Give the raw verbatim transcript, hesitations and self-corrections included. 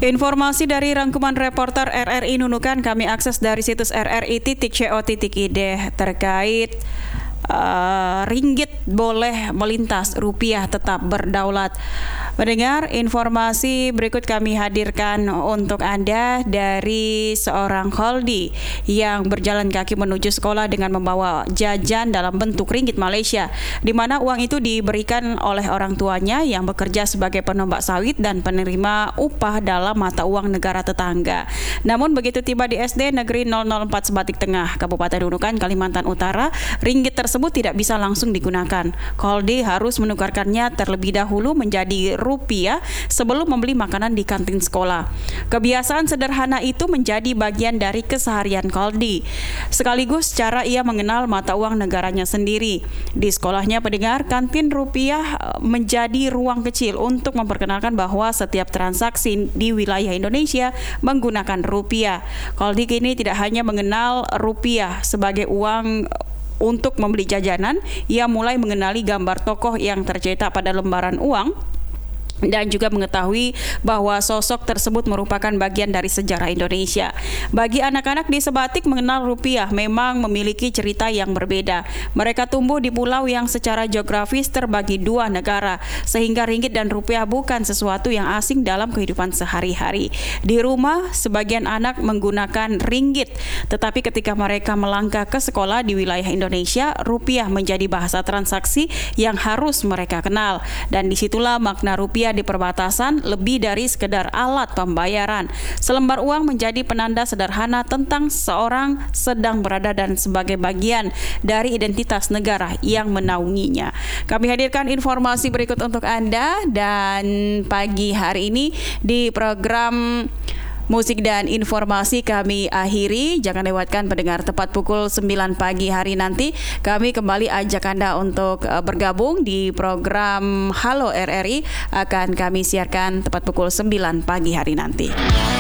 Informasi dari rangkuman reporter R R I Nunukan kami akses dari situs r r i titik co titik i d terkait uh, ringgit boleh melintas, rupiah tetap berdaulat. Mendengar informasi berikut kami hadirkan untuk Anda dari seorang Kholdi yang berjalan kaki menuju sekolah dengan membawa jajan dalam bentuk ringgit Malaysia, di mana uang itu diberikan oleh orang tuanya yang bekerja sebagai penombak sawit dan penerima upah dalam mata uang negara tetangga. Namun begitu tiba di S D Negeri nol nol empat Sebatik Tengah, Kabupaten Nunukan, Kalimantan Utara, ringgit tersebut tidak bisa langsung digunakan. Kholdi harus menukarkannya terlebih dahulu menjadi rupiah sebelum membeli makanan di kantin sekolah. Kebiasaan sederhana itu menjadi bagian dari keseharian Kholdi. Sekaligus cara ia mengenal mata uang negaranya sendiri. Di sekolahnya pendengar, kantin rupiah menjadi ruang kecil untuk memperkenalkan bahwa setiap transaksi di wilayah Indonesia menggunakan rupiah. Kholdi kini tidak hanya mengenal rupiah sebagai uang untuk membeli jajanan, ia mulai mengenali gambar tokoh yang tercetak pada lembaran uang dan juga mengetahui bahwa sosok tersebut merupakan bagian dari sejarah Indonesia. Bagi anak-anak di Sebatik, mengenal rupiah memang memiliki cerita yang berbeda. Mereka tumbuh di pulau yang secara geografis terbagi dua negara, sehingga ringgit dan rupiah bukan sesuatu yang asing dalam kehidupan sehari-hari. Di rumah, sebagian anak menggunakan ringgit, tetapi ketika mereka melangkah ke sekolah di wilayah Indonesia, rupiah menjadi bahasa transaksi yang harus mereka kenal. Dan disitulah makna rupiah di perbatasan lebih dari sekedar alat pembayaran. Selembar uang menjadi penanda sederhana tentang seorang sedang berada dan sebagai bagian dari identitas negara yang menaunginya. Kami hadirkan informasi berikut untuk Anda, dan pagi hari ini di program Musik dan Informasi kami akhiri. Jangan lewatkan pendengar, tepat pukul sembilan pagi hari nanti kami kembali ajak Anda untuk bergabung di program Halo R R I, akan kami siarkan tepat pukul sembilan pagi hari nanti.